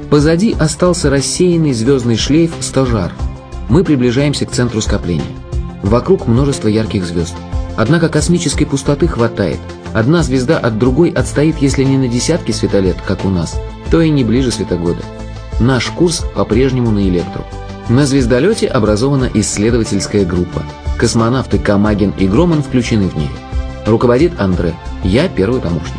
Позади остался рассеянный звездный шлейф Стожар. Мы приближаемся к центру скопления. Вокруг множество ярких звезд. Однако космической пустоты хватает. Одна звезда от другой отстоит, если не на десятки светолет, как у нас, то и не ближе светогода. Наш курс по-прежнему на Электру. На звездолете образована исследовательская группа. Космонавты Камагин и Громан включены в нее. Руководит Андре. Я первый помощник.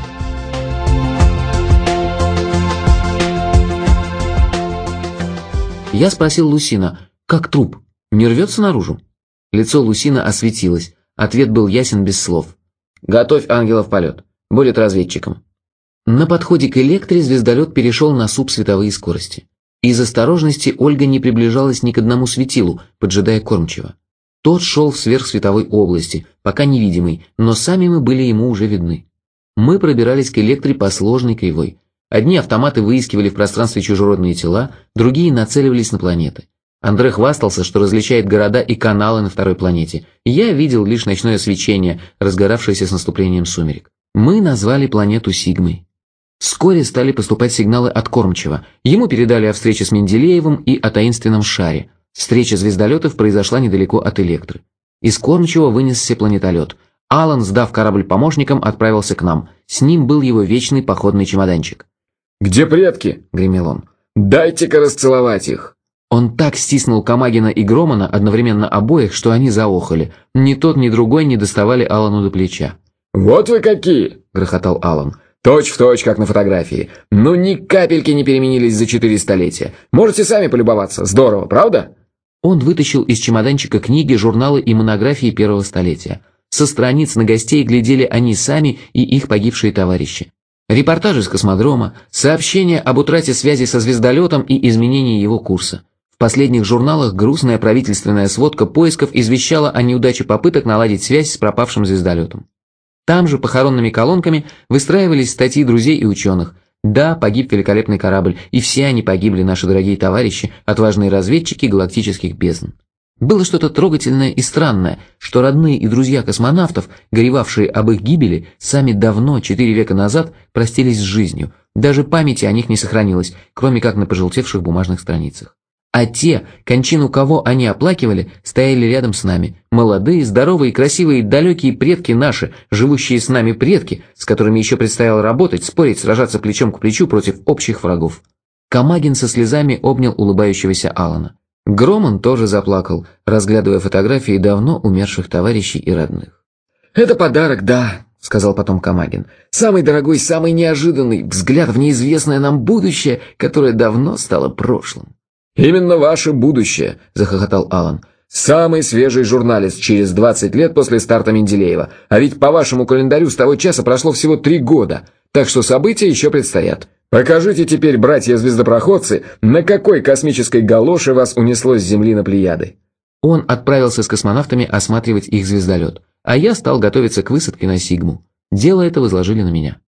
Я спросил Лусина, как труп, не рвется наружу? Лицо Лусина осветилось. Ответ был ясен без слов. «Готовь ангела в полет. Будет разведчиком». На подходе к Электре звездолет перешел на субсветовые скорости. Из осторожности Ольга не приближалась ни к одному светилу, поджидая кормчего. Тот шел в сверхсветовой области, пока невидимый, но сами мы были ему уже видны. Мы пробирались к Электре по сложной кривой. Одни автоматы выискивали в пространстве чужеродные тела, другие нацеливались на планеты. Андре хвастался, что различает города и каналы на второй планете. Я видел лишь ночное свечение, разгоравшееся с наступлением сумерек. Мы назвали планету Сигмой. Вскоре стали поступать сигналы от кормчего. Ему передали о встрече с Менделеевым и о таинственном шаре. Встреча звездолетов произошла недалеко от Электры. Из кормчего вынесся планетолет. Алан, сдав корабль помощникам, отправился к нам. С ним был его вечный походный чемоданчик. «Где предки?» – гремел он. «Дайте-ка расцеловать их!» Он так стиснул Камагина и Громана, одновременно обоих, что они заохали. Ни тот, ни другой не доставали Алану до плеча. «Вот вы какие!» – грохотал Алан. «Точь в точь, как на фотографии. Ну, ни капельки не переменились за 4 столетия. Можете сами полюбоваться. Здорово, правда?» Он вытащил из чемоданчика книги, журналы и монографии первого столетия. Со страниц на гостей глядели они сами и их погибшие товарищи. Репортажи с космодрома, сообщения об утрате связи со звездолетом и изменении его курса. В последних журналах грустная правительственная сводка поисков извещала о неудаче попыток наладить связь с пропавшим звездолетом. Там же похоронными колонками выстраивались статьи друзей и ученых. Да, погиб великолепный корабль, и все они погибли, наши дорогие товарищи, отважные разведчики галактических бездн. Было что-то трогательное и странное, что родные и друзья космонавтов, горевавшие об их гибели, сами давно, 4 века назад, простились с жизнью. Даже памяти о них не сохранилось, кроме как на пожелтевших бумажных страницах. А те, кончину кого они оплакивали, стояли рядом с нами. Молодые, здоровые, красивые, далекие предки наши, живущие с нами предки, с которыми еще предстояло работать, спорить, сражаться плечом к плечу против общих врагов. Камагин со слезами обнял улыбающегося Алана. Громан тоже заплакал, разглядывая фотографии давно умерших товарищей и родных. «Это подарок, да», — сказал потом Камагин. «Самый дорогой, самый неожиданный взгляд в неизвестное нам будущее, которое давно стало прошлым». «Именно ваше будущее», — захохотал Алан. «Самый свежий журналист через 20 лет после старта Менделеева. А ведь по вашему календарю с того часа прошло всего 3 года, так что события еще предстоят. Покажите теперь, братья-звездопроходцы, на какой космической галоше вас унесло с Земли на Плеяды». Он отправился с космонавтами осматривать их звездолет, а я стал готовиться к высадке на Сигму. Дело это возложили на меня.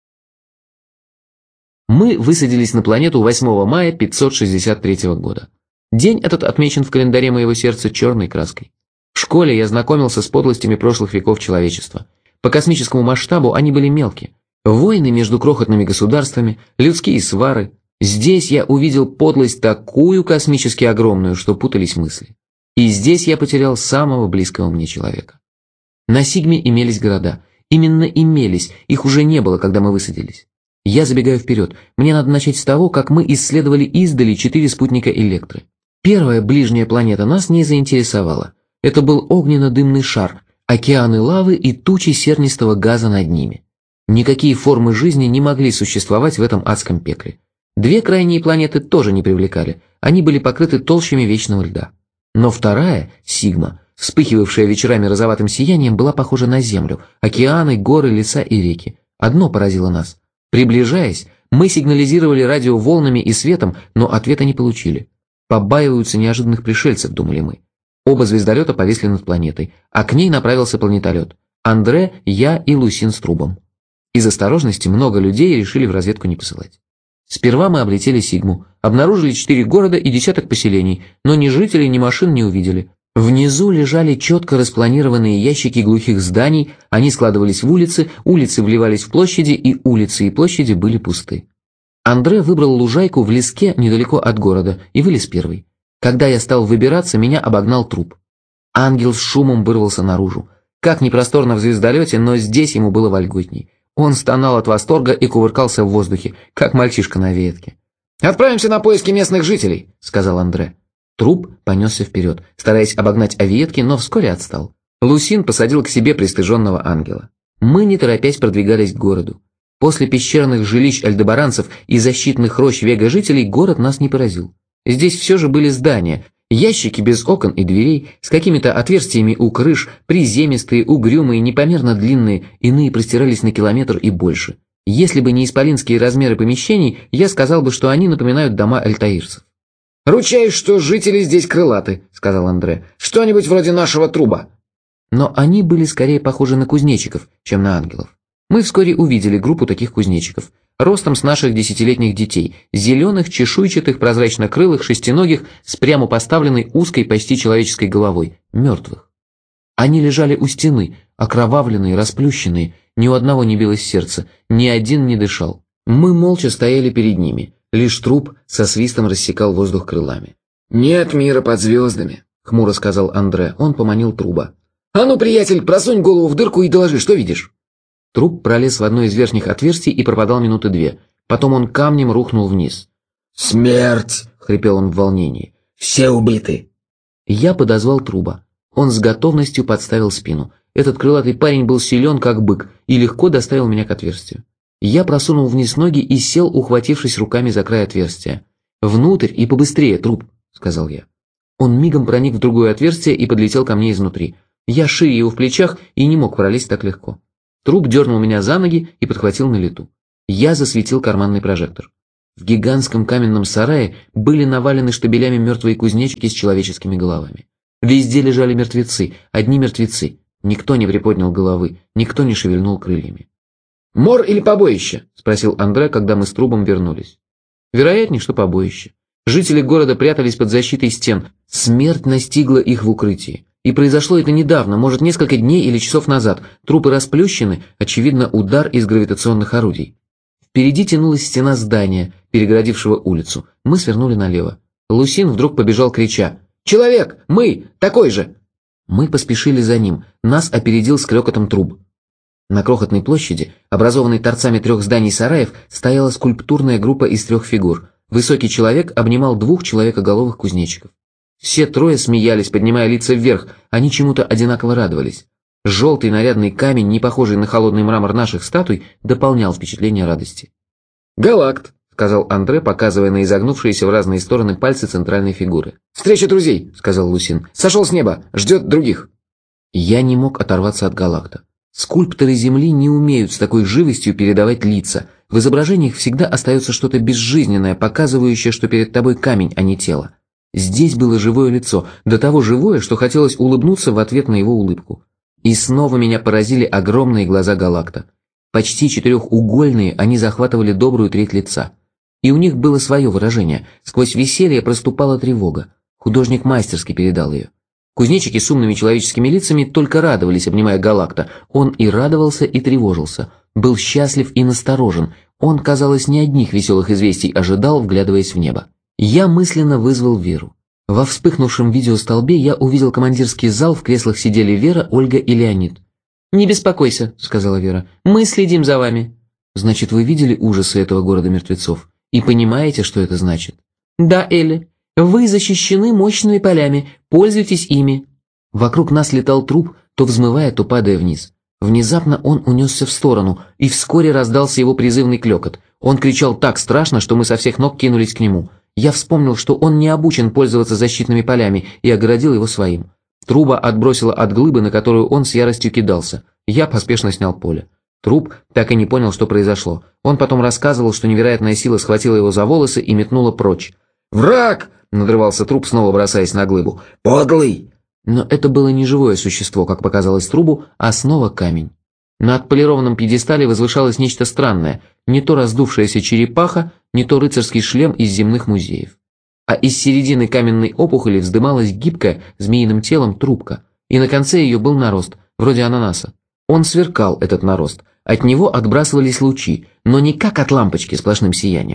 Мы высадились на планету 8 мая 563 года. День этот отмечен в календаре моего сердца черной краской. В школе я знакомился с подлостями прошлых веков человечества. По космическому масштабу они были мелкие. Войны между крохотными государствами, людские свары. Здесь я увидел подлость такую космически огромную, что путались мысли. И здесь я потерял самого близкого мне человека. На Сигме имелись города. Именно имелись, их уже не было, когда мы высадились. Я забегаю вперед. Мне надо начать с того, как мы исследовали издали 4 спутника Электры. Первая ближняя планета нас не заинтересовала. Это был огненно-дымный шар, океаны лавы и тучи сернистого газа над ними. Никакие формы жизни не могли существовать в этом адском пекле. 2 крайние планеты тоже не привлекали, они были покрыты толщами вечного льда. Но вторая, Сигма, вспыхивавшая вечерами розоватым сиянием, была похожа на Землю, океаны, горы, леса и реки. Одно поразило нас. Приближаясь, мы сигнализировали радиоволнами и светом, но ответа не получили. Побаиваются неожиданных пришельцев, думали мы. Оба звездолета повисли над планетой, а к ней направился планетолет. Андре, я и Лусин с Трубом. Из осторожности много людей решили в разведку не посылать. Сперва мы облетели Сигму, обнаружили 4 города и десяток поселений, но ни жителей, ни машин не увидели. Внизу лежали четко распланированные ящики глухих зданий, они складывались в улицы, улицы вливались в площади, и улицы и площади были пусты. Андре выбрал лужайку в леске недалеко от города и вылез первый. Когда я стал выбираться, меня обогнал труп. Ангел с шумом вырвался наружу. Как ни просторно в звездолете, но здесь ему было вольготней. Он стонал от восторга и кувыркался в воздухе, как мальчишка на ветке. «Отправимся на поиски местных жителей», — сказал Андре. Труп понесся вперед, стараясь обогнать ветки, но вскоре отстал. Лусин посадил к себе пристыженного ангела. Мы, не торопясь, продвигались к городу. После пещерных жилищ альдебаранцев и защитных рощ вега-жителей город нас не поразил. Здесь все же были здания, ящики без окон и дверей, с какими-то отверстиями у крыш, приземистые, угрюмые, непомерно длинные, иные простирались на километр и больше. Если бы не исполинские размеры помещений, я сказал бы, что они напоминают дома альтаирцев. «Ручаюсь, что жители здесь крылаты», — сказал Андре. «Что-нибудь вроде нашего труба». Но они были скорее похожи на кузнечиков, чем на ангелов. Мы вскоре увидели группу таких кузнечиков, ростом с наших 10-летних детей, зеленых, чешуйчатых, прозрачно-крылых, шестиногих, с прямо поставленной узкой почти человеческой головой, мертвых. Они лежали у стены, окровавленные, расплющенные, ни у одного не билось сердце, ни один не дышал. Мы молча стояли перед ними, лишь труп со свистом рассекал воздух крылами. «Нет мира под звездами», — хмуро сказал Андре, он поманил труба. «А ну, приятель, просунь голову в дырку и доложи, что видишь?» Труп пролез в одно из верхних отверстий и пропадал минуты 2. Потом он камнем рухнул вниз. «Смерть!» — хрипел он в волнении. «Все убиты!» Я подозвал труба. Он с готовностью подставил спину. Этот крылатый парень был силен, как бык, и легко доставил меня к отверстию. Я просунул вниз ноги и сел, ухватившись руками за край отверстия. «Внутрь и побыстрее, труп!» — сказал я. Он мигом проник в другое отверстие и подлетел ко мне изнутри. Я шире его в плечах и не мог пролезть так легко. Труп дернул меня за ноги и подхватил на лету. Я засветил карманный прожектор. В гигантском каменном сарае были навалены штабелями мертвые кузнечики с человеческими головами. Везде лежали мертвецы, одни мертвецы. Никто не приподнял головы, никто не шевельнул крыльями. «Мор или побоище?» – спросил Андре, когда мы с трубом вернулись. Вероятнее, что побоище. Жители города прятались под защитой стен. Смерть настигла их в укрытии. И произошло это недавно, может, несколько дней или часов назад. Трупы расплющены, очевидно, удар из гравитационных орудий. Впереди тянулась стена здания, перегородившего улицу. Мы свернули налево. Лусин вдруг побежал, крича: «Человек! Мы! Такой же!» Мы поспешили за ним. Нас опередил с клёкотом труб. На крохотной площади, образованной торцами 3 зданий сараев, стояла скульптурная группа из 3 фигур. Высокий человек обнимал 2 человекоголовых кузнечиков. Все 3 смеялись, поднимая лица вверх, они чему-то одинаково радовались. Желтый нарядный камень, не похожий на холодный мрамор наших статуй, дополнял впечатление радости. «Галакт», — сказал Андре, показывая на изогнувшиеся в разные стороны пальцы центральной фигуры. «Встреча друзей», — сказал Лусин. «Сошел с неба, ждет других». Я не мог оторваться от Галакта. Скульпторы Земли не умеют с такой живостью передавать лица. В изображениях всегда остается что-то безжизненное, показывающее, что перед тобой камень, а не тело. Здесь было живое лицо, до того живое, что хотелось улыбнуться в ответ на его улыбку. И снова меня поразили огромные глаза Галакта. Почти четырехугольные, они захватывали добрую треть лица. И у них было свое выражение, сквозь веселье проступала тревога. Художник мастерски передал ее. Кузнечики с умными человеческими лицами только радовались, обнимая Галакта. Он и радовался, и тревожился. Был счастлив и насторожен. Он, казалось, не одних веселых известий ожидал, вглядываясь в небо. Я мысленно вызвал Веру. Во вспыхнувшем видеостолбе я увидел командирский зал, в креслах сидели Вера, Ольга и Леонид. «Не беспокойся», — сказала Вера, — «мы следим за вами». «Значит, вы видели ужасы этого города мертвецов и понимаете, что это значит?» «Да, Элли. Вы защищены мощными полями, пользуйтесь ими». Вокруг нас летал труп, то взмывая, то падая вниз. Внезапно он унесся в сторону, и вскоре раздался его призывный клёкот. Он кричал так страшно, что мы со всех ног кинулись к нему. Я вспомнил, что он не обучен пользоваться защитными полями, и огородил его своим. Труба отбросила от глыбы, на которую он с яростью кидался. Я поспешно снял поле. Труп так и не понял, что произошло. Он потом рассказывал, что невероятная сила схватила его за волосы и метнула прочь. «Враг!» — надрывался труп, снова бросаясь на глыбу. «Подлый!» Но это было не живое существо, как показалось трубу, а снова камень. На отполированном пьедестале возвышалось нечто странное, не то раздувшаяся черепаха, не то рыцарский шлем из земных музеев. А из середины каменной опухоли вздымалась гибкая, змеиным телом трубка, и на конце ее был нарост, вроде ананаса. Он сверкал, этот нарост, от него отбрасывались лучи, но не как от лампочки сплошным сиянием,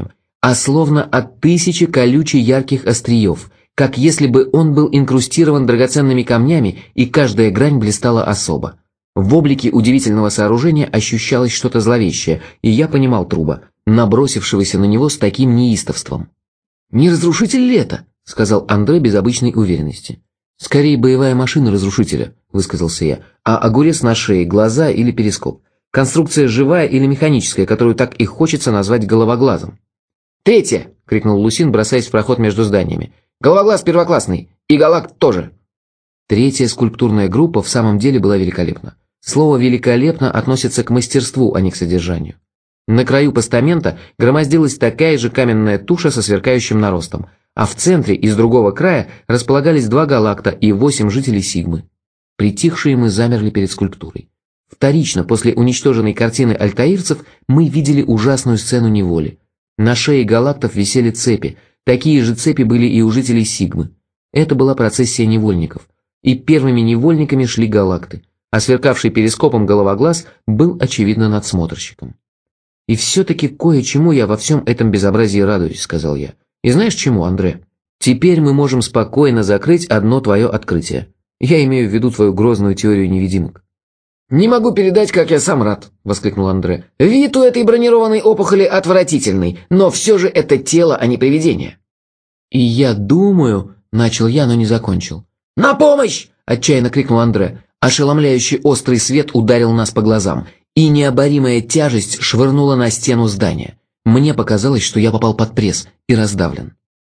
а словно от тысячи колючей ярких остриев, как если бы он был инкрустирован драгоценными камнями, и каждая грань блистала особо. В облике удивительного сооружения ощущалось что-то зловещее, и я понимал Труба, набросившегося на него с таким неистовством. «Не разрушитель ли это?» — сказал Андре без обычной уверенности. «Скорее боевая машина разрушителя», — высказался я, «а огурец на шее, глаза или перископ. Конструкция живая или механическая, которую так и хочется назвать головоглазом». «Третье!» — крикнул Лусин, бросаясь в проход между зданиями. «Головоглаз первоклассный! И галакт тоже!» Третья скульптурная группа в самом деле была великолепна. Слово «великолепно» относится к мастерству, а не к содержанию. На краю постамента громоздилась такая же каменная туша со сверкающим наростом, а в центре и с другого края располагались 2 галакта и 8 жителей Сигмы. Притихшие мы замерли перед скульптурой. Вторично, после уничтоженной картины альтаирцев, мы видели ужасную сцену неволи. На шее галактов висели цепи, такие же цепи были и у жителей Сигмы. Это была процессия невольников. И первыми невольниками шли галакты, а сверкавший перископом головоглаз был, очевидно, надсмотрщиком. «И все-таки кое-чему я во всем этом безобразии радуюсь», — сказал я. «И знаешь чему, Андре? Теперь мы можем спокойно закрыть одно твое открытие. Я имею в виду твою грозную теорию невидимок». «Не могу передать, как я сам рад», — воскликнул Андре. «Вид у этой бронированной опухоли отвратительный, но все же это тело, а не привидение». «И я думаю...» — начал я, но не закончил. «На помощь!» – отчаянно крикнул Андре. Ошеломляющий острый свет ударил нас по глазам, и необоримая тяжесть швырнула на стену здания. Мне показалось, что я попал под пресс и раздавлен.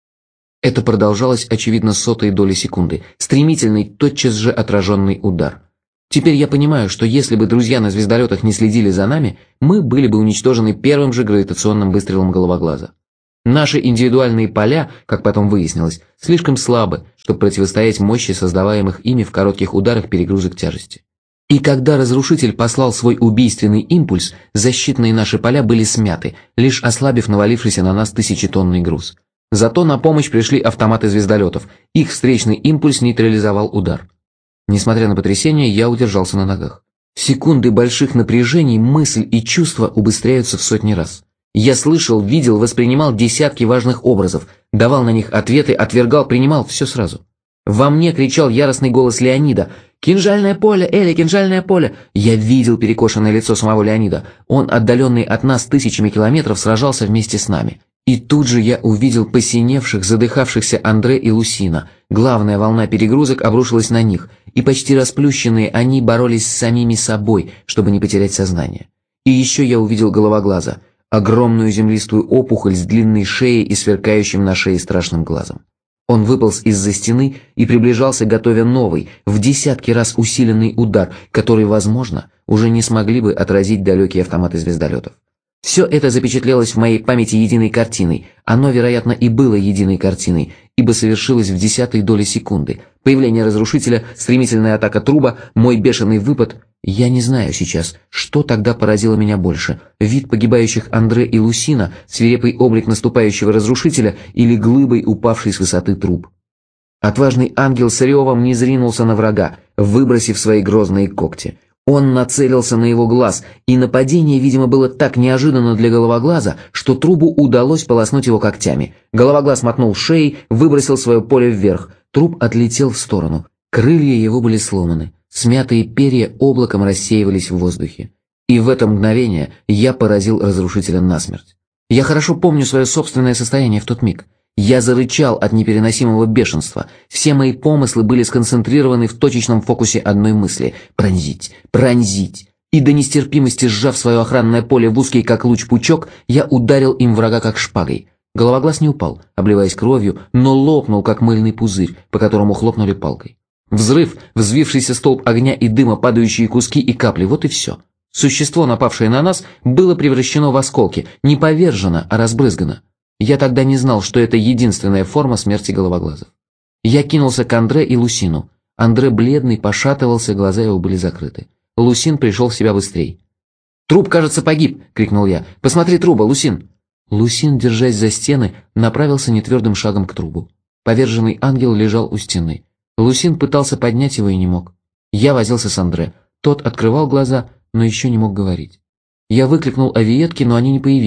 Это продолжалось, очевидно, сотой доли секунды, стремительный, тотчас же отраженный удар. Теперь я понимаю, что если бы друзья на звездолетах не следили за нами, мы были бы уничтожены первым же гравитационным выстрелом головоглаза. Наши индивидуальные поля, как потом выяснилось, слишком слабы, чтобы противостоять мощи создаваемых ими в коротких ударах перегрузок тяжести. И когда разрушитель послал свой убийственный импульс, защитные наши поля были смяты, лишь ослабив навалившийся на нас тысячетонный груз. Зато на помощь пришли автоматы звездолетов, их встречный импульс нейтрализовал удар. Несмотря на потрясение, я удержался на ногах. В секунды больших напряжений мысль и чувства убыстряются в сотни раз. Я слышал, видел, воспринимал десятки важных образов, давал на них ответы, отвергал, принимал, все сразу. Во мне кричал яростный голос Леонида: «Кинжальное поле, Эли, кинжальное поле!» Я видел перекошенное лицо самого Леонида. Он, отдаленный от нас тысячами километров, сражался вместе с нами. И тут же я увидел посиневших, задыхавшихся Андре и Лусина. Главная волна перегрузок обрушилась на них, и почти расплющенные они боролись с самими собой, чтобы не потерять сознание. И еще я увидел головоглаза. Огромную землистую опухоль с длинной шеей и сверкающим на шее страшным глазом. Он выполз из-за стены и приближался, готовя новый, в десятки раз усиленный удар, который, возможно, уже не смогли бы отразить далекие автоматы звездолетов. Все это запечатлелось в моей памяти единой картиной. Оно, вероятно, и было единой картиной, ибо совершилось в десятой доли секунды. Появление разрушителя, стремительная атака Труба, мой бешеный выпад. Я не знаю сейчас, что тогда поразило меня больше: вид погибающих Андре и Лусина, свирепый облик наступающего разрушителя или глыбой упавший с высоты Труб. Отважный ангел с ревом низ ринулся на врага, выбросив свои грозные когти. Он нацелился на его глаз, и нападение, видимо, было так неожиданно для головоглаза, что Трубу удалось полоснуть его когтями. Головоглаз мотнул шеей, выбросил свое поле вверх. Труб отлетел в сторону. Крылья его были сломаны. Смятые перья облаком рассеивались в воздухе. И в это мгновение я поразил разрушителя насмерть. Я хорошо помню свое собственное состояние в тот миг. Я зарычал от непереносимого бешенства. Все мои помыслы были сконцентрированы в точечном фокусе одной мысли – пронзить, пронзить. И до нестерпимости сжав свое охранное поле в узкий как луч пучок, я ударил им врага как шпагой. Головоглаз не упал, обливаясь кровью, но лопнул, как мыльный пузырь, по которому хлопнули палкой. Взрыв, взвившийся столб огня и дыма, падающие куски и капли – вот и все. Существо, напавшее на нас, было превращено в осколки, не повержено, а разбрызгано. Я тогда не знал, что это единственная форма смерти головоглазов. Я кинулся к Андре и Лусину. Андре бледный, пошатывался, глаза его были закрыты. Лусин пришел в себя быстрей. «Труб, кажется, погиб!» – крикнул я. «Посмотри, Труба, Лусин!» Лусин, держась за стены, направился нетвердым шагом к Трубу. Поверженный ангел лежал у стены. Лусин пытался поднять его и не мог. Я возился с Андре. Тот открывал глаза, но еще не мог говорить. Я выкликнул авиетки, но они не появились.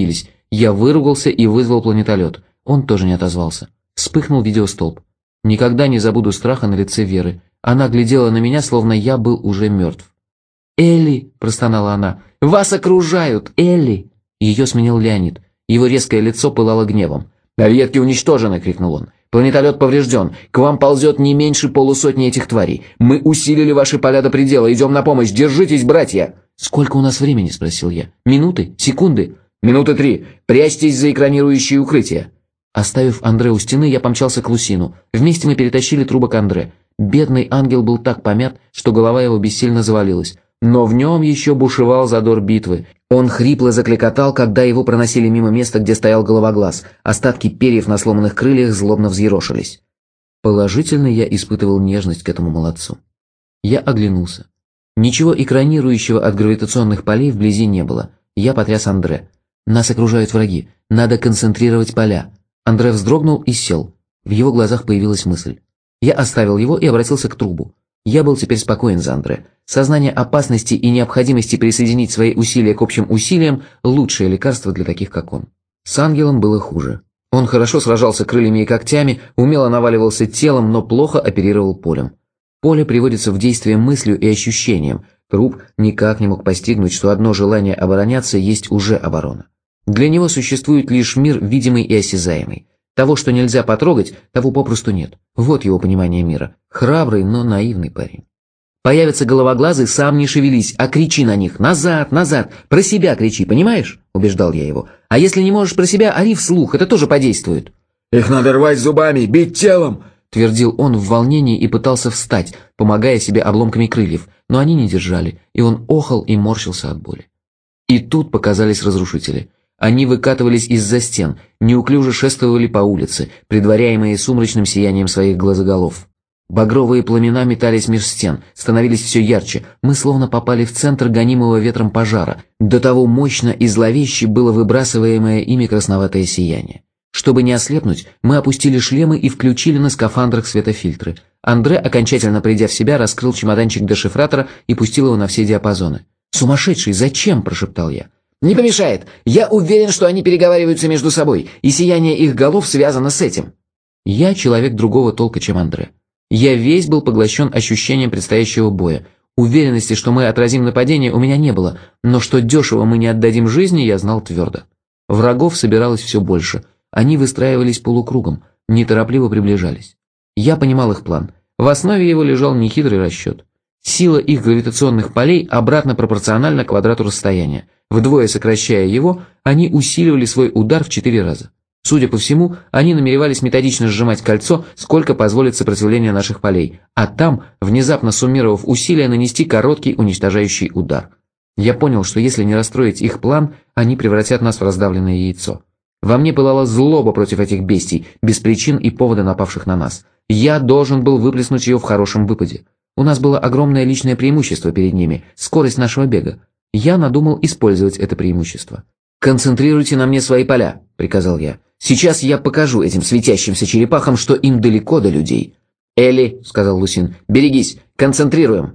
Я выругался и вызвал планетолет. Он тоже не отозвался. Вспыхнул видеостолб. Никогда не забуду страха на лице Веры. Она глядела на меня, словно я был уже мертв. «Элли!» – простонала она. «Вас окружают! Элли!» Ее сменил Леонид. Его резкое лицо пылало гневом. «Ветки уничтожены!» – крикнул он. «Планетолет поврежден. К вам ползет не меньше полусотни этих тварей. Мы усилили ваши поля до предела. Идем на помощь. Держитесь, братья!» «Сколько у нас времени?» – спросил я. «Минуты? Секунды?» «Минуты 3. Прячьтесь за экранирующие укрытия». Оставив Андре у стены, я помчался к Лусину. Вместе мы перетащили трубок Андре. Бедный ангел был так помят, что голова его бессильно завалилась. Но в нем еще бушевал задор битвы. Он хрипло закликотал, когда его проносили мимо места, где стоял головоглаз. Остатки перьев на сломанных крыльях злобно взъерошились. Положительно я испытывал нежность к этому молодцу. Я оглянулся. Ничего экранирующего от гравитационных полей вблизи не было. Я потряс Андре. «Нас окружают враги. Надо концентрировать поля». Андре вздрогнул и сел. В его глазах появилась мысль. Я оставил его и обратился к трубу. Я был теперь спокоен за Андре. Сознание опасности и необходимости присоединить свои усилия к общим усилиям – лучшее лекарство для таких, как он. С ангелом было хуже. Он хорошо сражался крыльями и когтями, умело наваливался телом, но плохо оперировал полем. Поле приводится в действие мыслью и ощущением. Труб никак не мог постигнуть, что одно желание обороняться есть уже оборона. Для него существует лишь мир видимый и осязаемый. Того, что нельзя потрогать, того попросту нет. Вот его понимание мира. Храбрый, но наивный парень. Появятся головоглазы, сам не шевелись, а кричи на них. Назад, назад, про себя кричи, понимаешь? Убеждал я его. А если не можешь про себя, ори вслух, это тоже подействует. «Их надо рвать зубами, бить телом!» Твердил он в волнении и пытался встать, помогая себе обломками крыльев, но они не держали, и он охал и морщился от боли. И тут показались разрушители. Они выкатывались из-за стен, неуклюже шествовали по улице, предваряемые сумрачным сиянием своих глазоголов. Багровые пламена метались меж стен, становились все ярче, мы словно попали в центр гонимого ветром пожара, до того мощно и зловеще было выбрасываемое ими красноватое сияние. Чтобы не ослепнуть, мы опустили шлемы и включили на скафандрах светофильтры. Андре, окончательно придя в себя, раскрыл чемоданчик дешифратора и пустил его на все диапазоны. «Сумасшедший, зачем?» – прошептал я. «Не помешает. Я уверен, что они переговариваются между собой, и сияние их голов связано с этим». Я человек другого толка, чем Андре. Я весь был поглощен ощущением предстоящего боя. Уверенности, что мы отразим нападение, у меня не было, но что дешево мы не отдадим жизни, я знал твердо. Врагов собиралось все больше. Они выстраивались полукругом, неторопливо приближались. Я понимал их план. В основе его лежал нехитрый расчет. Сила их гравитационных полей обратно пропорциональна квадрату расстояния. Вдвое сокращая его, они усиливали свой удар в 4 раза. Судя по всему, они намеревались методично сжимать кольцо, сколько позволит сопротивление наших полей, а там, внезапно суммировав усилия, нанести короткий уничтожающий удар. Я понял, что если не расстроить их план, они превратят нас в раздавленное яйцо. Во мне пылала злоба против этих бестий, без причин и повода напавших на нас. Я должен был выплеснуть ее в хорошем выпаде. У нас было огромное личное преимущество перед ними – скорость нашего бега. Я надумал использовать это преимущество. «Концентрируйте на мне свои поля», – приказал я. «Сейчас я покажу этим светящимся черепахам, что им далеко до людей». «Элли», – сказал Лусин, – «берегись, концентрируем».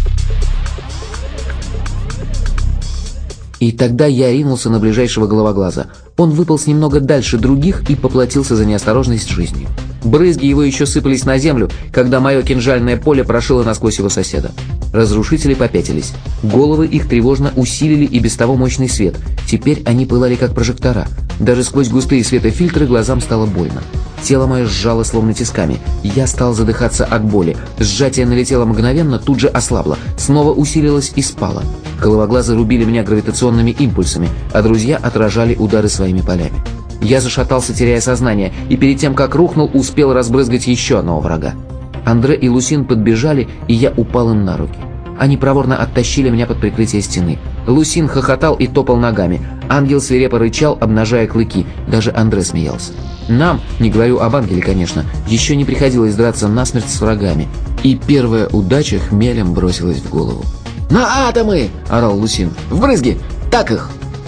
И тогда я ринулся на ближайшего головоглаза. Он выполз немного дальше других и поплатился за неосторожность жизнью. Брызги его еще сыпались на землю, когда мое кинжальное поле прошило насквозь его соседа. Разрушители попятились. Головы их тревожно усилили и без того мощный свет. Теперь они пылали как прожектора. Даже сквозь густые светофильтры глазам стало больно. Тело мое сжало словно тисками. Я стал задыхаться от боли. Сжатие налетело мгновенно, тут же ослабло. Снова усилилось и спало. Головоглазы рубили меня гравитационными импульсами, а друзья отражали удары своими полями. Я зашатался, теряя сознание, и перед тем, как рухнул, успел разбрызгать еще одного врага. Андре и Лусин подбежали, и я упал им на руки. Они проворно оттащили меня под прикрытие стены. Лусин хохотал и топал ногами. Ангел свирепо рычал, обнажая клыки. Даже Андре смеялся. Нам, не говорю об ангеле, конечно, еще не приходилось драться насмерть с врагами. И первая удача хмелем бросилась в голову. «На атомы!» – орал Лусин. «В брызги! Так их!»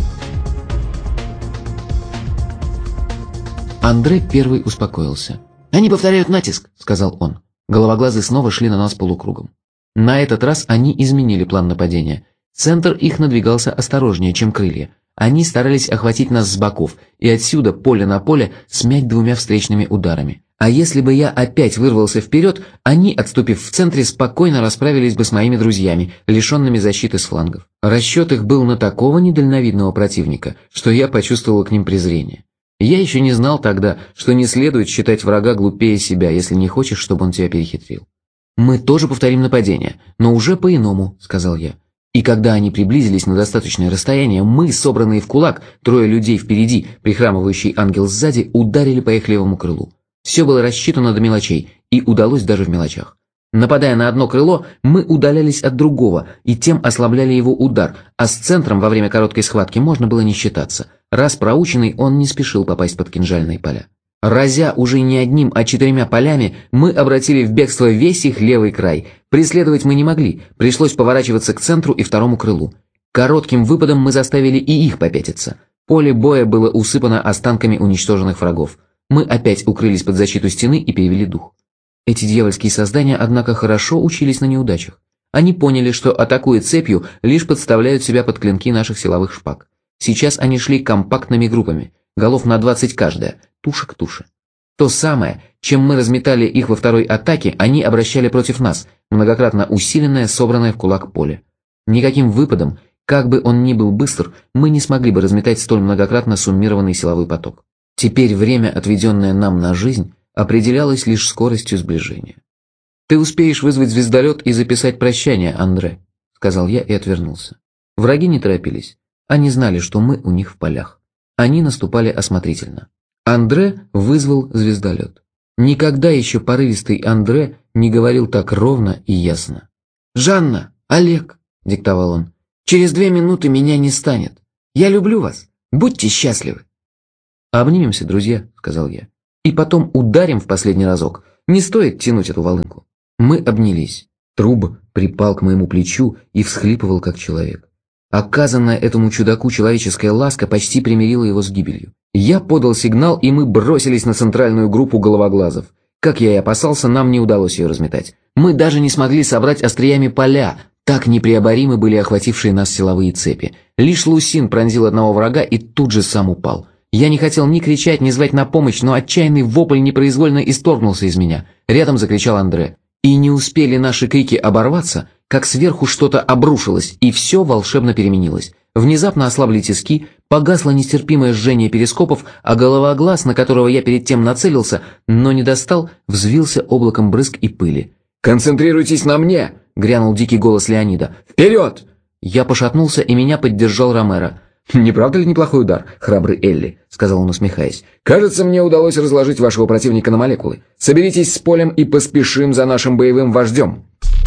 Андре первый успокоился. «Они повторяют натиск», — сказал он. Головоглазы снова шли на нас полукругом. На этот раз они изменили план нападения. Центр их надвигался осторожнее, чем крылья. Они старались охватить нас с боков и отсюда, поле на поле, смять двумя встречными ударами. А если бы я опять вырвался вперед, они, отступив в центре, спокойно расправились бы с моими друзьями, лишенными защиты с флангов. Расчет их был на такого недальновидного противника, что я почувствовал к ним презрение. Я еще не знал тогда, что не следует считать врага глупее себя, если не хочешь, чтобы он тебя перехитрил. «Мы тоже повторим нападение, но уже по-иному», — сказал я. И когда они приблизились на достаточное расстояние, мы, собранные в кулак, трое людей впереди, прихрамывающий ангел сзади, ударили по их левому крылу. Все было рассчитано до мелочей, и удалось даже в мелочах. Нападая на одно крыло, мы удалялись от другого, и тем ослабляли его удар, а с центром во время короткой схватки можно было не считаться. Раз проученный, он не спешил попасть под кинжальные поля. Разя уже не одним, а 4 полями, мы обратили в бегство весь их левый край. Преследовать мы не могли, пришлось поворачиваться к центру и второму крылу. Коротким выпадом мы заставили и их попятиться. Поле боя было усыпано останками уничтоженных врагов. Мы опять укрылись под защиту стены и перевели дух. Эти дьявольские создания, однако, хорошо учились на неудачах. Они поняли, что, атакуя цепью, лишь подставляют себя под клинки наших силовых шпаг. Сейчас они шли компактными группами, голов на 20 каждая, туша к туше. То самое, чем мы разметали их во второй атаке, они обращали против нас, многократно усиленное, собранное в кулак поле. Никаким выпадом, как бы он ни был быстр, мы не смогли бы разметать столь многократно суммированный силовой поток. Теперь время, отведенное нам на жизнь, определялось лишь скоростью сближения. «Ты успеешь вызвать звездолет и записать прощание, Андре», — сказал я и отвернулся. Враги не торопились. Они знали, что мы у них в полях. Они наступали осмотрительно. Андре вызвал звездолет. Никогда еще порывистый Андре не говорил так ровно и ясно. «Жанна, Олег», — диктовал он, — «через 2 минуты меня не станет. Я люблю вас. Будьте счастливы». «Обнимемся, друзья», — сказал я. «И потом ударим в последний разок. Не стоит тянуть эту волынку». Мы обнялись. Труб припал к моему плечу и всхлипывал, как человек. Оказанная этому чудаку человеческая ласка почти примирила его с гибелью. Я подал сигнал, и мы бросились на центральную группу головоглазов. Как я и опасался, нам не удалось ее разметать. Мы даже не смогли собрать остриями поля, так непреоборимы были охватившие нас силовые цепи. Лишь Лусин пронзил одного врага и тут же сам упал. Я не хотел ни кричать, ни звать на помощь, но отчаянный вопль непроизвольно исторгнулся из меня. Рядом закричал Андре. И не успели наши крики оборваться, как сверху что-то обрушилось, и все волшебно переменилось. Внезапно ослабли тиски, погасло нестерпимое жжение перископов, а головоглаз, на которого я перед тем нацелился, но не достал, взвился облаком брызг и пыли. «Концентрируйтесь на мне!» — грянул дикий голос Леонида. «Вперед!» Я пошатнулся, и меня поддержал Ромеро. «Не правда ли неплохой удар, храбрый Элли?» — сказал он, усмехаясь. «Кажется, мне удалось разложить вашего противника на молекулы. Соберитесь с полем и поспешим за нашим боевым вождем».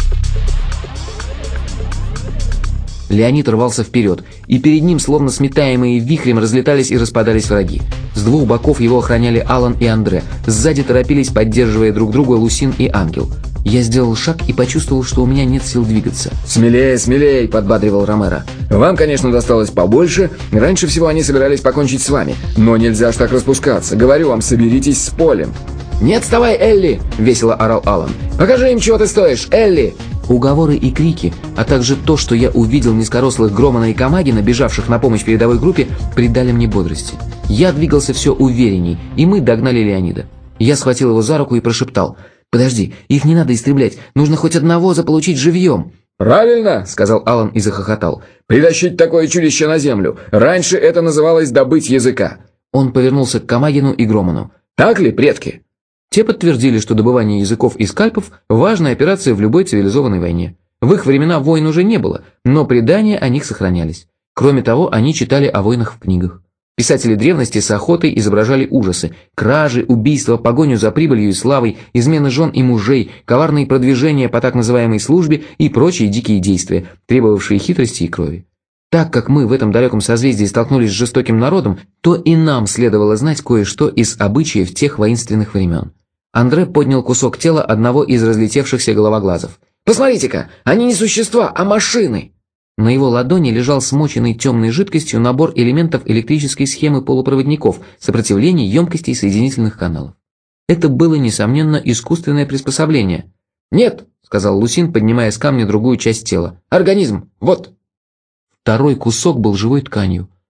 Леонид рвался вперед, и перед ним, словно сметаемые вихрем, разлетались и распадались враги. С 2 боков его охраняли Алан и Андре, сзади торопились, поддерживая друг друга, Лусин и Ангел. Я сделал шаг и почувствовал, что у меня нет сил двигаться. «Смелее, смелее!» – подбадривал Ромеро. «Вам, конечно, досталось побольше. Раньше всего они собирались покончить с вами. Но нельзя ж так распускаться. Говорю вам, соберитесь с полем». «Не отставай, Элли!» – весело орал Алан. «Покажи им, чего ты стоишь, Элли!» Уговоры и крики, а также то, что я увидел низкорослых Громана и Камагина, бежавших на помощь передовой группе, придали мне бодрости. Я двигался все уверенней, и мы догнали Леонида. Я схватил его за руку и прошептал: «Подожди, их не надо истреблять, нужно хоть одного заполучить живьем». «Правильно», — сказал Алан и захохотал. «Притащить такое чудище на землю. Раньше это называлось добыть языка». Он повернулся к Камагину и Громану. «Так ли, предки?» Те подтвердили, что добывание языков и скальпов – важная операция в любой цивилизованной войне. В их времена войн уже не было, но предания о них сохранялись. Кроме того, они читали о войнах в книгах. Писатели древности с охотой изображали ужасы: кражи, убийства, погоню за прибылью и славой, измены жен и мужей, коварные продвижения по так называемой службе и прочие дикие действия, требовавшие хитрости и крови. Так как мы в этом далеком созвездии столкнулись с жестоким народом, то и нам следовало знать кое-что из обычаев тех воинственных времен. Андре поднял кусок тела одного из разлетевшихся головоглазов. «Посмотрите-ка, они не существа, а машины!» На его ладони лежал смоченный темной жидкостью набор элементов электрической схемы полупроводников, сопротивлений, емкостей, соединительных каналов. Это было, несомненно, искусственное приспособление. «Нет», — сказал Лусин, поднимая с камня другую часть тела. «Организм, вот». Второй кусок был живой тканью.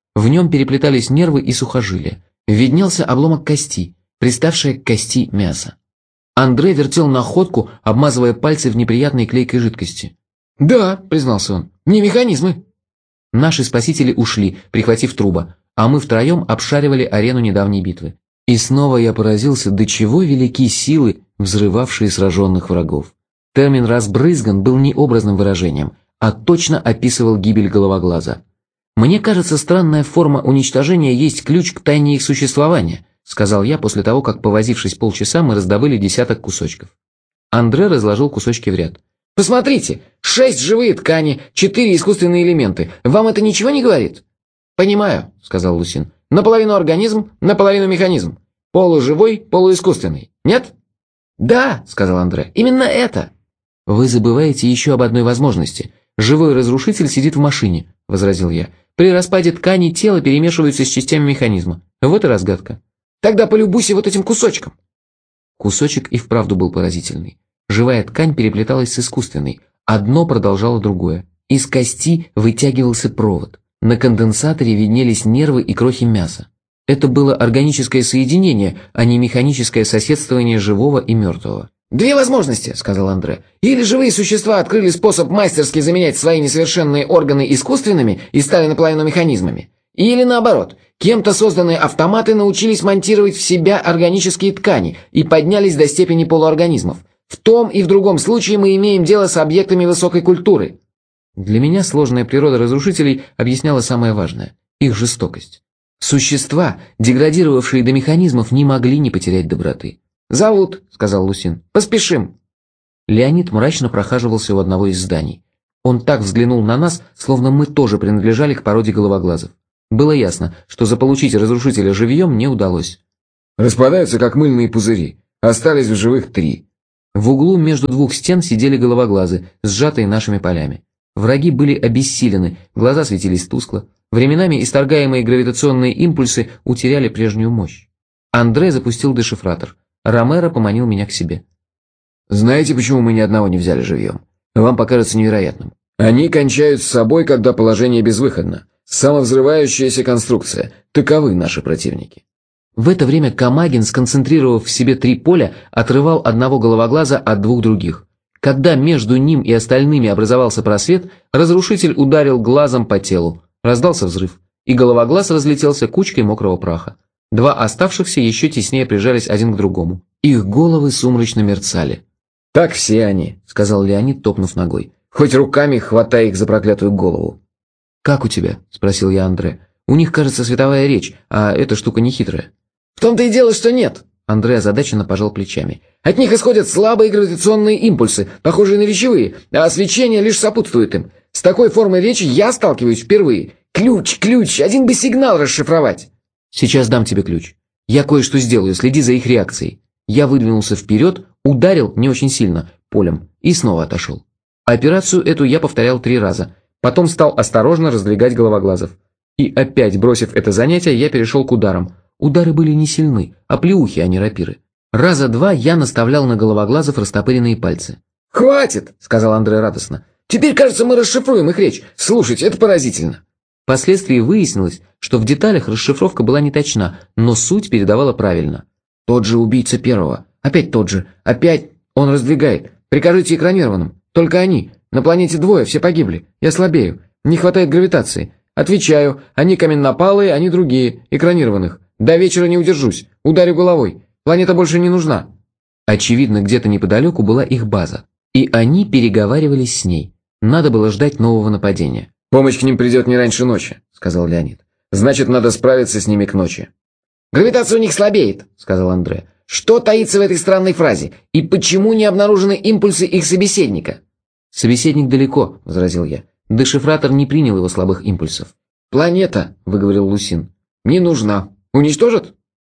В нем переплетались нервы и сухожилия. Виднелся обломок кости, приставшее к кости мясо. Андре вертел находку, обмазывая пальцы в неприятной клейкой жидкости. «Да», — признался он, — «не механизмы». Наши спасители ушли, прихватив труба, а мы втроем обшаривали арену недавней битвы. И снова я поразился, до чего велики силы, взрывавшие сраженных врагов. Термин «разбрызган» был не образным выражением, а точно описывал гибель Головоглаза. «Мне кажется, странная форма уничтожения есть ключ к тайне их существования», сказал я после того, как, повозившись полчаса, мы раздобыли десяток кусочков. Андре разложил кусочки в ряд. «Посмотрите, 6 живые ткани, 4 искусственные элементы. Вам это ничего не говорит?» «Понимаю», — сказал Лусин. «Наполовину организм, наполовину механизм. Полуживой, полуискусственный. Нет?» «Да», — сказал Андре, — «именно это». «Вы забываете еще об одной возможности. Живой разрушитель сидит в машине», — возразил я. «При распаде ткани тело перемешивается с частями механизма. Вот и разгадка». «Тогда полюбуйся вот этим кусочком». Кусочек и вправду был поразительный. Живая ткань переплеталась с искусственной. Одно продолжало другое. Из кости вытягивался провод. На конденсаторе виднелись нервы и крохи мяса. Это было органическое соединение, а не механическое соседствование живого и мертвого. «Две возможности», — сказал Андре. «Или живые существа открыли способ мастерски заменять свои несовершенные органы искусственными и стали наполовину механизмами. Или наоборот, кем-то созданные автоматы научились монтировать в себя органические ткани и поднялись до степени полуорганизмов. В том и в другом случае мы имеем дело с объектами высокой культуры». Для меня сложная природа разрушителей объясняла самое важное – их жестокость. Существа, деградировавшие до механизмов, не могли не потерять доброты. «Зовут», — сказал Лусин. «Поспешим». Леонид мрачно прохаживался у одного из зданий. Он так взглянул на нас, словно мы тоже принадлежали к породе головоглазов. Было ясно, что заполучить разрушителя живьем не удалось. «Распадаются, как мыльные пузыри. Остались в живых 3». В углу между двух стен сидели головоглазы, сжатые нашими полями. Враги были обессилены, глаза светились тускло. Временами исторгаемые гравитационные импульсы утеряли прежнюю мощь. Андре запустил дешифратор. Ромеро поманил меня к себе. «Знаете, почему мы ни одного не взяли живьем? Вам покажется невероятным. Они кончают с собой, когда положение безвыходно. Самовзрывающаяся конструкция. Таковы наши противники». В это время Камагин, сконцентрировав в себе 3 поля, отрывал одного головоглаза от 2 других. Когда между ним и остальными образовался просвет, разрушитель ударил глазом по телу. Раздался взрыв, и головоглаз разлетелся кучкой мокрого праха. 2 оставшихся еще теснее прижались один к другому. Их головы сумрачно мерцали. «Так все они», — сказал Леонид, топнув ногой. «Хоть руками хватай их за проклятую голову». «Как у тебя?» — спросил я Андре. «У них, кажется, световая речь, а эта штука не хитрая». «В том-то и дело, что нет», — Андре озадаченно пожал плечами. «От них исходят слабые гравитационные импульсы, похожие на речевые, а свечение лишь сопутствует им. С такой формой речи я сталкиваюсь впервые. Ключ, один бы сигнал расшифровать». «Сейчас дам тебе ключ. Я кое-что сделаю, следи за их реакцией». Я выдвинулся вперед, ударил не очень сильно, полем, и снова отошел. Операцию эту я повторял 3 раза, потом стал осторожно раздвигать головоглазов. И опять, бросив это занятие, я перешел к ударам. Удары были не сильны, а плеухи, а не рапиры. Раза 2 я наставлял на головоглазов растопыренные пальцы. «Хватит», — сказал Андре радостно. «Теперь, кажется, мы расшифруем их речь. Слушайте, это поразительно». Впоследствии выяснилось, что в деталях расшифровка была не точна, но суть передавала правильно. «Тот же убийца первого. Опять тот же. Опять он раздвигает. Прикажите экранированным. Только они. На планете 2, все погибли. Я слабею. Не хватает гравитации. Отвечаю. Они каменнопалые, они другие. Экранированных. До вечера не удержусь. Ударю головой. Планета больше не нужна». Очевидно, где-то неподалеку была их база. И они переговаривались с ней. Надо было ждать нового нападения. «Помощь к ним придет не раньше ночи», — сказал Леонид. «Значит, надо справиться с ними к ночи». «Гравитация у них слабеет», — сказал Андре. «Что таится в этой странной фразе? И почему не обнаружены импульсы их собеседника?» «Собеседник далеко», — возразил я. Дешифратор не принял его слабых импульсов. «Планета», — выговорил Лусин, — «не нужна. Уничтожат?»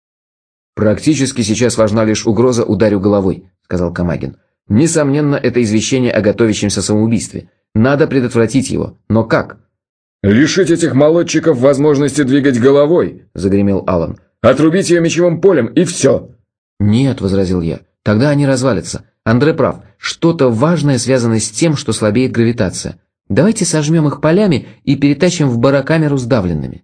«Практически сейчас важна лишь угроза ударю головой», — сказал Камагин. «Несомненно, это извещение о готовящемся самоубийстве. Надо предотвратить его. Но как?» «Лишить этих молодчиков возможности двигать головой», — загремел Алан. «Отрубить ее мечевым полем, и все». «Нет», — возразил я, — «тогда они развалятся. Андре прав. Что-то важное связано с тем, что слабеет гравитация. Давайте сожмем их полями и перетащим в барокамеру сдавленными».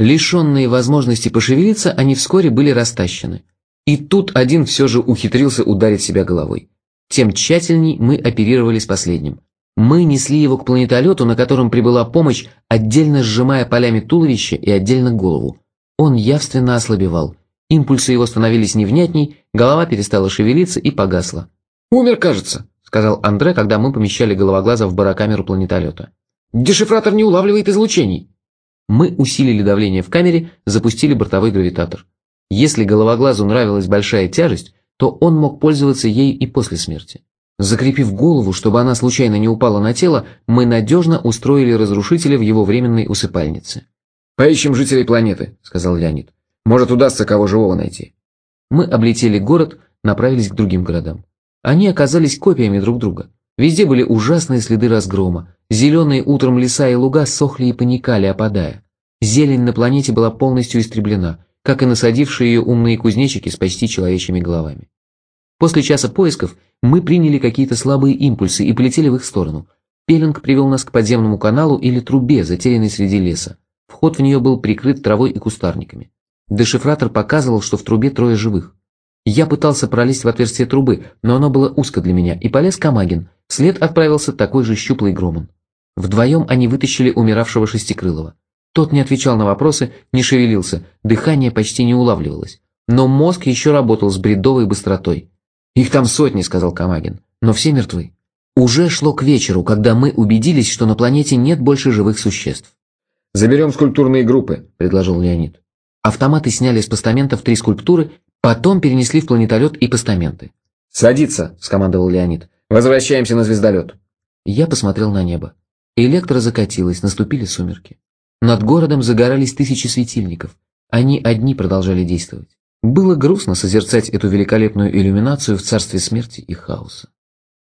Лишенные возможности пошевелиться, они вскоре были растащены. И тут один все же ухитрился ударить себя головой. Тем тщательней мы оперировали с последним. Мы несли его к планетолету, на котором прибыла помощь, отдельно сжимая полями туловище и отдельно голову. Он явственно ослабевал. Импульсы его становились невнятней, голова перестала шевелиться и погасла. «Умер, кажется», — сказал Андре, когда мы помещали головоглаза в барокамеру планетолета. «Дешифратор не улавливает излучений». Мы усилили давление в камере, запустили бортовой гравитатор. Если головоглазу нравилась большая тяжесть, то он мог пользоваться ею и после смерти. Закрепив голову, чтобы она случайно не упала на тело, мы надежно устроили разрушителя в его временной усыпальнице. «Поищем жителей планеты», — сказал Леонид. «Может, удастся кого живого найти». Мы облетели город, направились к другим городам. Они оказались копиями друг друга. Везде были ужасные следы разгрома. Зеленые утром леса и луга сохли и паникали, опадая. Зелень на планете была полностью истреблена, как и насадившие ее умные кузнечики с почти человечьими головами. После часа поисков мы приняли какие-то слабые импульсы и полетели в их сторону. Пеллинг привел нас к подземному каналу или трубе, затерянной среди леса. Вход в нее был прикрыт травой и кустарниками. Дешифратор показывал, что в трубе 3 живых. Я пытался пролезть в отверстие трубы, но оно было узко для меня, и полез Камагин. Вслед отправился такой же щуплый Громан. Вдвоем они вытащили умиравшего Шестикрылого. Тот не отвечал на вопросы, не шевелился, дыхание почти не улавливалось. Но мозг еще работал с бредовой быстротой. «Их там сотни», — сказал Камагин, — «но все мертвы». Уже шло к вечеру, когда мы убедились, что на планете нет больше живых существ. «Заберем скульптурные группы», — предложил Леонид. Автоматы сняли с постаментов 3 скульптуры, потом перенесли в планетолет и постаменты. «Садиться», — скомандовал Леонид. «Возвращаемся на звездолет». Я посмотрел на небо. Электро закатилось, наступили сумерки. Над городом загорались тысячи светильников. Они одни продолжали действовать. Было грустно созерцать эту великолепную иллюминацию в царстве смерти и хаоса.